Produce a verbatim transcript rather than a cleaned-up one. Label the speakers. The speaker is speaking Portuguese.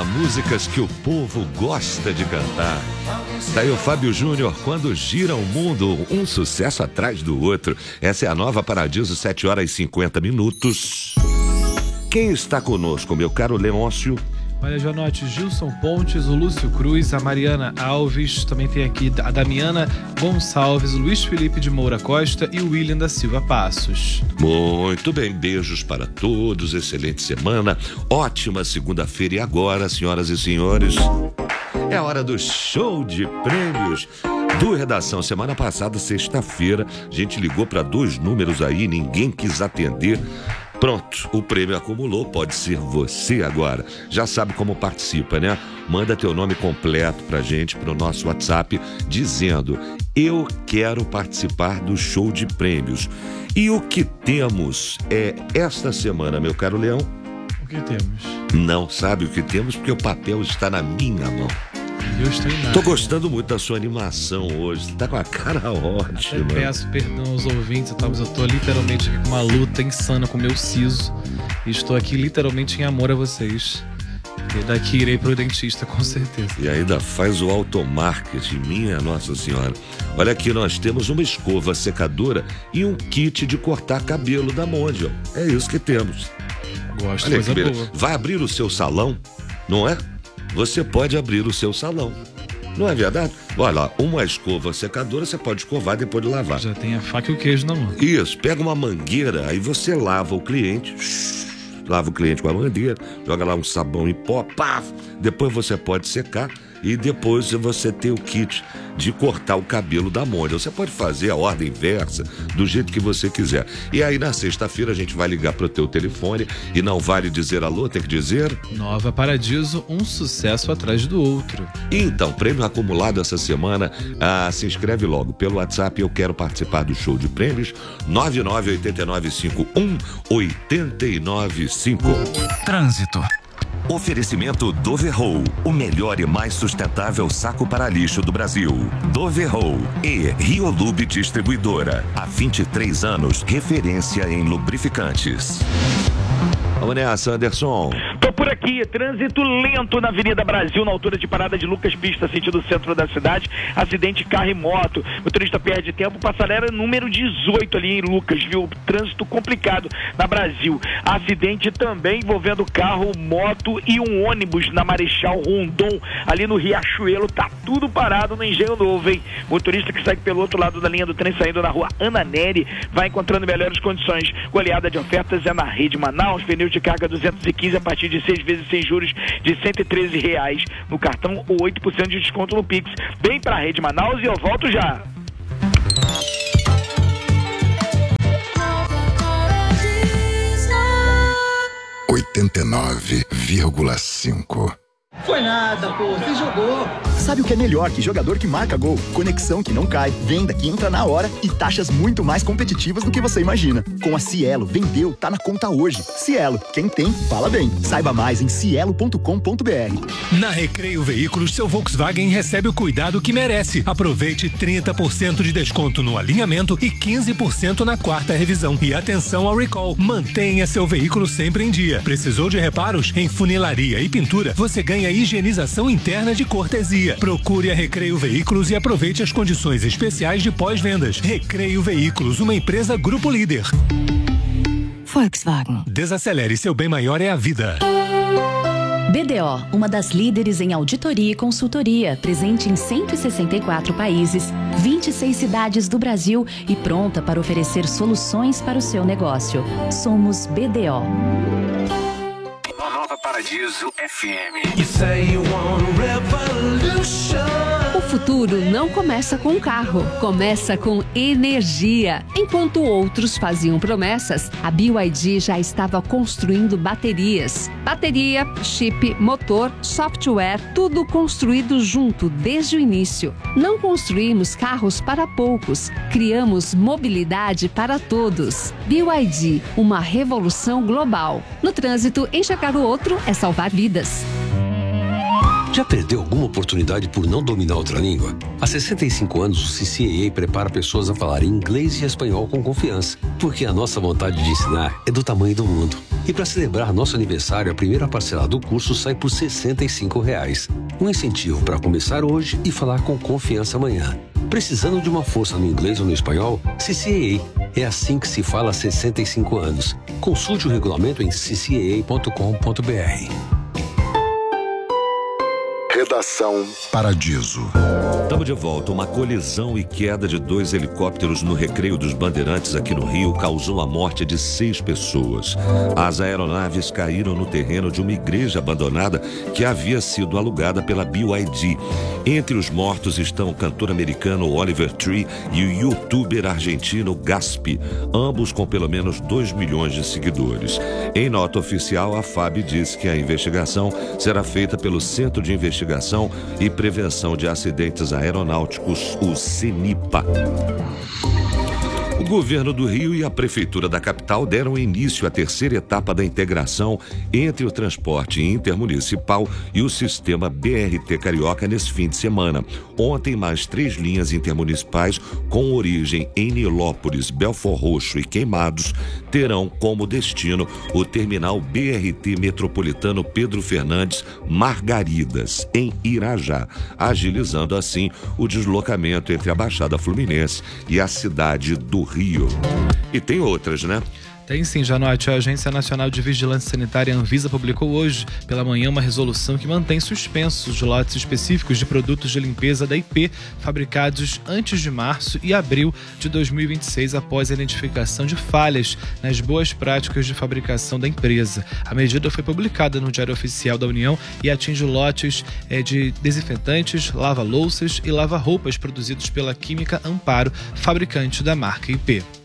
Speaker 1: Ah, músicas que o povo gosta de cantar. Daí o Fábio Júnior, Quando Gira o Mundo, um sucesso atrás do outro. Essa é a Nova Paradiso, sete horas e cinquenta minutos. Quem está conosco, meu caro Leôncio?
Speaker 2: Olha, Joanote, Gilson Pontes, o Lúcio Cruz, a Mariana Alves, também tem aqui a Damiana Gonçalves, o Luiz Felipe de Moura Costa e o William da Silva Passos.
Speaker 1: Muito bem, beijos para todos, excelente semana, ótima segunda-feira. E agora, senhoras e senhores, é hora do show de prêmios do Redação. Semana passada, sexta-feira, a gente ligou para dois números aí, ninguém quis atender. Pronto, o prêmio acumulou, pode ser você agora. Já sabe como participa, né? Manda teu nome completo pra gente, pro nosso WhatsApp, dizendo: eu quero participar do show de prêmios. E o que temos é esta semana, meu caro Leão?
Speaker 2: O que temos?
Speaker 1: Não sabe o que temos, porque o papel está na minha mão.
Speaker 2: Eu estou em nada.
Speaker 1: Tô gostando muito da sua animação hoje. Tá com a cara ótima.
Speaker 2: Eu peço perdão aos ouvintes, tá? Mas eu tô literalmente aqui com uma luta insana com o meu siso. E estou aqui literalmente em amor a vocês. E daqui irei pro dentista, com certeza.
Speaker 1: E ainda faz o automarketing, minha Nossa Senhora. Olha aqui, nós temos uma escova secadora e um kit de cortar cabelo da Mondial. É isso que temos.
Speaker 2: Gosto,
Speaker 1: Olha
Speaker 2: coisa
Speaker 1: que
Speaker 2: boa.
Speaker 1: Vai abrir o seu salão, não é? Você pode abrir o seu salão. Não é verdade? Olha lá, uma escova secadora você pode escovar depois de lavar.
Speaker 2: Já tem a faca e o queijo na mão.
Speaker 1: Isso, pega uma mangueira, aí você lava o cliente, lava o cliente com a mangueira, joga lá um sabão em pó, pá, depois você pode secar e depois você tem o kit de cortar o cabelo da Mondial. Você pode fazer a ordem inversa do jeito que você quiser. E aí na sexta-feira a gente vai ligar pro teu telefone e não vale dizer alô, tem que dizer
Speaker 2: Nova Paradiso, um sucesso atrás do outro.
Speaker 1: Então, prêmio acumulado essa semana. Ah, se inscreve logo pelo WhatsApp. Eu quero participar do show de prêmios. nove nove oito nove cinco um oito nove cinco.
Speaker 3: Trânsito. Oferecimento Doverroll, o melhor e mais sustentável saco para lixo do Brasil. Doverroll e Riolube Distribuidora. Há vinte e três anos, referência em lubrificantes.
Speaker 1: Vamos nessa, Anderson.
Speaker 4: Tô por aqui, trânsito lento na Avenida Brasil, na altura de parada de Lucas Pista, sentido centro da cidade, acidente carro e moto, o motorista perde tempo, passarela número dezoito ali em Lucas, viu? Trânsito complicado na Brasil. Acidente também envolvendo carro, moto e um ônibus na Marechal Rondon, ali no Riachuelo, tá tudo parado no Engenho Novo, hein? Motorista que segue pelo outro lado da linha do trem, saindo na rua Ana Nery, vai encontrando melhores condições. Goleada de ofertas é na Rede Manaus, pneus de carga duzentos e quinze a partir de seis vezes sem juros de cento e treze reais no cartão ou oito por cento de desconto no Pix. Vem pra Rede Manaus e eu volto já.
Speaker 5: oitenta e nove vírgula cinco.
Speaker 6: Foi nada, pô, você jogou.
Speaker 7: Sabe o que é melhor que jogador que marca gol? Conexão que não cai, venda que entra na hora e taxas muito mais competitivas do que você imagina. Com a Cielo, vendeu, tá na conta hoje. Cielo, quem tem, fala bem. Saiba mais em cielo ponto com ponto br.
Speaker 8: Na Recreio Veículos, seu Volkswagen recebe o cuidado que merece. Aproveite trinta por cento de desconto no alinhamento e quinze por cento na quarta revisão. E atenção ao recall, mantenha seu veículo sempre em dia. Precisou de reparos? Em funilaria e pintura, você ganha higienização interna de cortesia. Procure a Recreio Veículos e aproveite as condições especiais de pós-vendas. Recreio Veículos, uma empresa Grupo Líder.
Speaker 9: Volkswagen.
Speaker 8: Desacelere, seu bem maior é a vida.
Speaker 9: B D O, uma das líderes em auditoria e consultoria, presente em cento e sessenta e quatro países, vinte e seis cidades do Brasil e pronta para oferecer soluções para o seu negócio. Somos B D O.
Speaker 3: Nova Paradiso F M.
Speaker 10: O futuro não começa com um carro, começa com energia. Enquanto outros faziam promessas, a B Y D já estava construindo baterias. Bateria, chip, motor, software, tudo construído junto desde o início. Não construímos carros para poucos, criamos mobilidade para todos. B Y D, uma revolução global. No trânsito, enxergar o outro é salvar vidas.
Speaker 11: Já perdeu alguma oportunidade por não dominar outra língua? Há sessenta e cinco anos, o C C A A prepara pessoas a falarem inglês e espanhol com confiança, porque a nossa vontade de ensinar é do tamanho do mundo. E para celebrar nosso aniversário, a primeira parcela do curso sai por sessenta e cinco reais. Um incentivo para começar hoje e falar com confiança amanhã. Precisando de uma força no inglês ou no espanhol? C C A A. É assim que se fala há sessenta e cinco anos. Consulte o regulamento em c c a a ponto com ponto b r.
Speaker 5: Redação Paradiso.
Speaker 1: Estamos de volta. Uma colisão e queda de dois helicópteros no Recreio dos Bandeirantes aqui no Rio causou a morte de seis pessoas. As aeronaves caíram no terreno de uma igreja abandonada que havia sido alugada pela B Y D. Entre os mortos estão o cantor americano Oliver Tree e o youtuber argentino Gaspi, ambos com pelo menos dois milhões de seguidores. Em nota oficial, a F A B disse que a investigação será feita pelo Centro de Investigação e Prevenção de Acidentes Aeronáuticos, o CENIPA. O governo do Rio e a prefeitura da capital deram início à terceira etapa da integração entre o transporte intermunicipal e o sistema B R T Carioca nesse fim de semana. Ontem, mais três linhas intermunicipais com origem em Nilópolis, Belford Roxo e Queimados terão como destino o terminal B R T Metropolitano Pedro Fernandes Margaridas, em Irajá, agilizando assim o deslocamento entre a Baixada Fluminense e a cidade do Rio. E tem outras, né?
Speaker 2: Tem sim, Janote. A Agência Nacional de Vigilância Sanitária, Anvisa, publicou hoje pela manhã uma resolução que mantém suspensos os lotes específicos de produtos de limpeza da I P fabricados antes de março e abril de dois mil e vinte e seis, após a identificação de falhas nas boas práticas de fabricação da empresa. A medida foi publicada no Diário Oficial da União e atinge lotes é, de desinfetantes, lava-louças e lava-roupas produzidos pela Química Amparo, fabricante da marca I P.